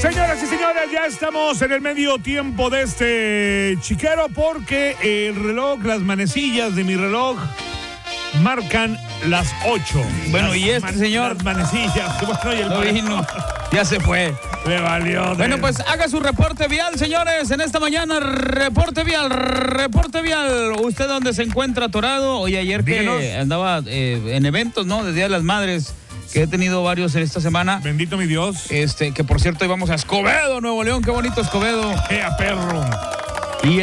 Señoras y señores, ya estamos en el medio tiempo de este chiquero porque el reloj, las manecillas de mi reloj marcan las 8. Bueno, y señor. Las manecillas. Bueno, y el no vino. Ya se fue. Le valió. Bueno, pues haga su reporte vial, señores. En esta mañana, reporte vial. ¿Usted dónde se encuentra atorado? Oye, ayer Díganos. que andaba en eventos, ¿no? De Día de las Madres, que he tenido varios en esta semana. Bendito mi Dios. Que por cierto íbamos a Escobedo, Nuevo León. Qué bonito Escobedo. A perro. Y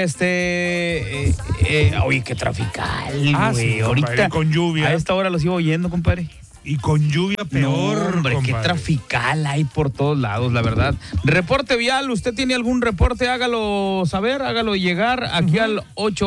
oye, qué trafical, güey. Sí, ahorita compadre, con lluvia. A esta hora los iba oyendo, compadre. Y con lluvia peor, no, hombre, compadre. qué trafical hay por todos lados, la verdad. Reporte vial, ¿usted tiene algún reporte? Hágalo saber, hágalo llegar aquí al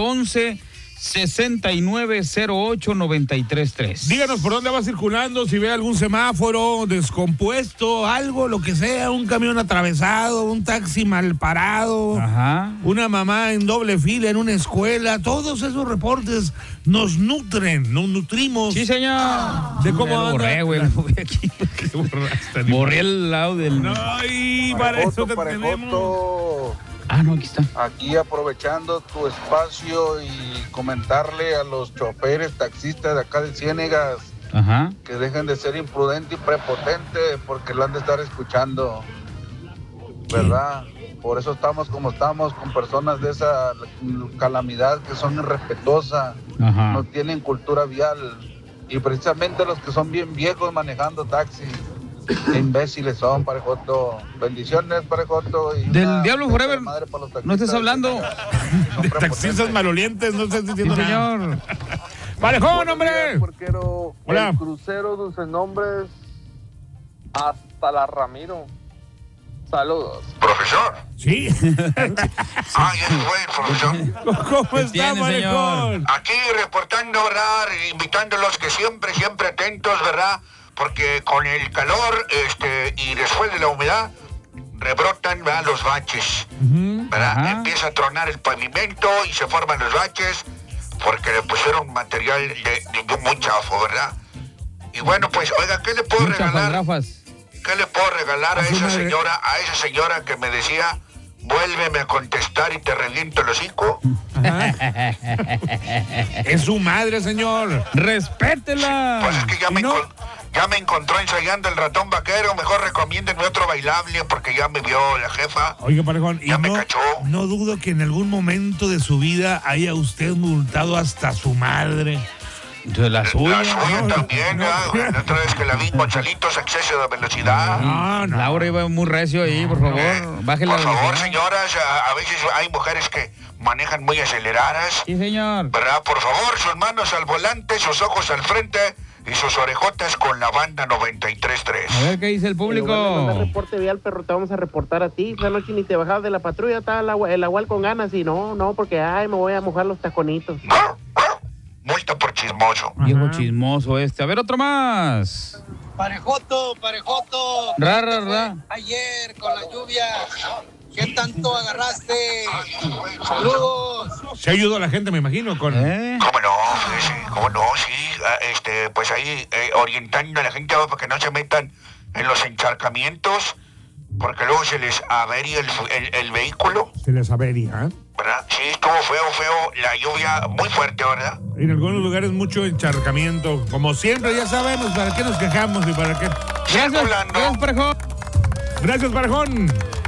811-6908-933. Díganos por dónde va circulando, si ve algún semáforo descompuesto, algo, lo que sea, un camión atravesado, un taxi mal parado, una mamá en doble fila en una escuela. Todos esos reportes nos nutren, nos nutrimos. Sí, señor. De cómo anda. Borré, güey. Borré el lado del... No, y para eso te tenemos. No, aquí está. Aquí aprovechando tu espacio y comentarle a los choferes, taxistas de acá de Ciénegas que dejen de ser imprudentes y prepotentes porque lo han de estar escuchando, ¿verdad? Por eso estamos como estamos, con personas de esa calamidad que son irrespetuosas, no tienen cultura vial, y precisamente los que son bien viejos manejando taxi. Qué imbéciles son, Parejoto. Bendiciones, Parejoto. Y del Diablo Forever. No estés hablando de taxistas malolientes, no estás diciendo nada. Señor. Parejón, hombre. Hola. El crucero Dulce Nombres hasta la Ramiro. Saludos. ¿Profesor? Sí. Ya fue el profesor. ¿Cómo está, Parejón? Aquí reportando, ¿verdad? Invitándolos que siempre atentos, ¿verdad? Porque con el calor y después de la humedad rebrotan, ¿verdad?, los baches, ¿verdad? Empieza a tronar el pavimento y se forman los baches porque le pusieron material de muy chafo, ¿verdad? Y bueno, pues, oiga, ¿qué le puedo regalar? ¿Qué le puedo regalar a esa señora que me decía, vuélveme a contestar y te reviento el hocico? Es su madre, señor. Respétela. Pues es que ya me encontró ensayando el ratón vaquero. Mejor recomiéndenme otro bailable porque ya me vio la jefa. Oiga, Parejón, ya me cachó. No dudo que en algún momento de su vida haya usted multado hasta su madre. De la suya. La suya también, La otra vez que la vi con chalitos, exceso de velocidad. No. Laura iba muy recio ahí, por favor. Bájela. Por favor, señoras, a veces hay mujeres que manejan muy aceleradas. Sí, señor. ¿Verdad? Por favor, sus manos al volante, sus ojos al frente y sus orejotas con la banda 93.3. A ver qué dice el público. En reporte vial, perro, te vamos a reportar a ti. Esa noche ni te bajabas de la patrulla, estaba el agual con ganas y no, porque me voy a mojar los taconitos. Multa por chismoso. Viejo chismoso este. A ver, otro más. Parejoto. Ra. Ayer con la lluvia, ¿qué tanto agarraste? Saludos. Se ayudó a la gente, me imagino, con... ¿Cómo no? Sí. Pues ahí orientando a la gente para que no se metan en los encharcamientos, porque luego se les avería el vehículo. Se les avería, ¿verdad? Sí, estuvo feo, la lluvia muy fuerte, ¿verdad? En algunos lugares mucho encharcamiento. Como siempre, ya sabemos para qué nos quejamos y para qué. Gracias, Parejón. Gracias, Parejón.